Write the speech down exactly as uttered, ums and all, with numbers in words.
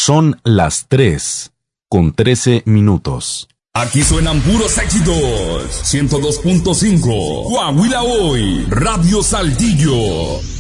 Son las tres con trece minutos. Aquí suenan puros éxitos. ciento dos punto cinco. Coahuila Hoy. Radio Saltillo.